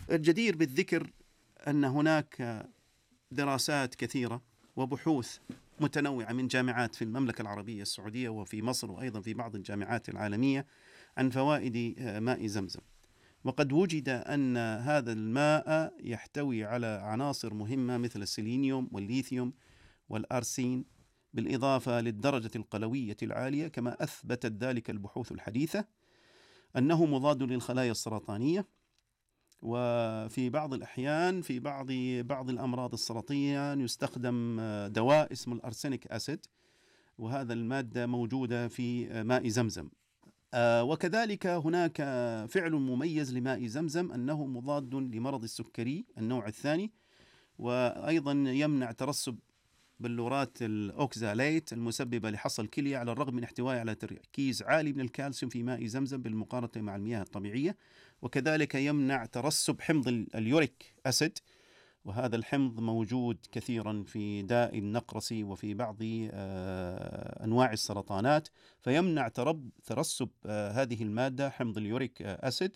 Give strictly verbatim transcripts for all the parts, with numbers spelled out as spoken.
الجدير بالذكر أن هناك دراسات كثيرة وبحوث متنوعة من جامعات في المملكة العربية السعودية وفي مصر وأيضا في بعض الجامعات العالمية عن فوائد ماء زمزم. وقد وجد أن هذا الماء يحتوي على عناصر مهمة مثل السيلينيوم والليثيوم والأرسين، بالإضافة للدرجة القلوية العالية، كما أثبتت ذلك البحوث الحديثة أنه مضاد للخلايا السرطانية، وفي بعض الأحيان في بعض بعض الأمراض السرطانية يستخدم دواء اسمه الأرسينيك أسيد، وهذا المادة موجودة في ماء زمزم. وكذلك هناك فعل مميز لماء زمزم أنه مضاد لمرض السكري النوع الثاني، وأيضا يمنع ترسب بلورات الأوكزاليت المسببة لحصى الكلية، على الرغم من احتوائه على تركيز عالي من الكالسيوم في ماء زمزم بالمقارنة مع المياه الطبيعية. وكذلك يمنع ترسب حمض اليوريك أسيد، وهذا الحمض موجود كثيرا في داء النقرس وفي بعض أنواع السرطانات، فيمنع ترسب هذه المادة حمض اليوريك أسيد،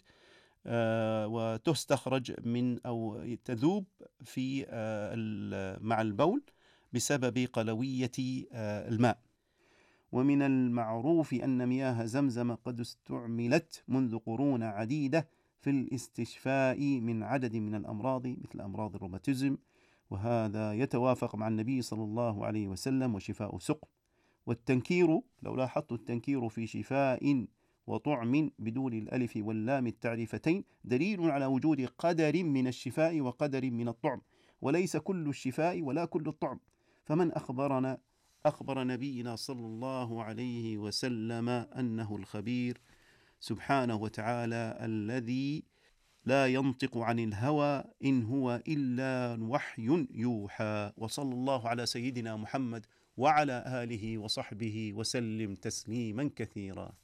وتستخرج من أو تذوب في مع البول بسبب قلوية الماء. ومن المعروف أن مياه زمزم قد استعملت منذ قرون عديدة في الاستشفاء من عدد من الأمراض مثل أمراض الروماتيزم، وهذا يتوافق مع النبي صلى الله عليه وسلم، وشفاء سقم. والتنكير، لو لاحظت التنكير في شفاء وطعم بدون الألف واللام التعريفتين دليل على وجود قدر من الشفاء وقدر من الطعم، وليس كل الشفاء ولا كل الطعم. فمن أخبرنا أخبر نبينا صلى الله عليه وسلم أنه الخبير سبحانه وتعالى الذي لا ينطق عن الهوى إن هو إلا وحي يوحى. وصلى الله على سيدنا محمد وعلى آله وصحبه وسلم تسليما كثيرا.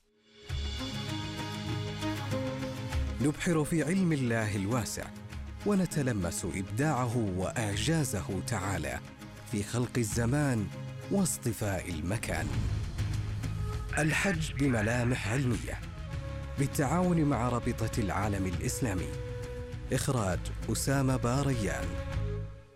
نبحر في علم الله الواسع ونتلمس إبداعه وإعجازه تعالى في خلق الزمان واصطفاء المكان. الحج بملامح علمية بالتعاون مع رابطة العالم الإسلامي. إخراج أسامة باريان.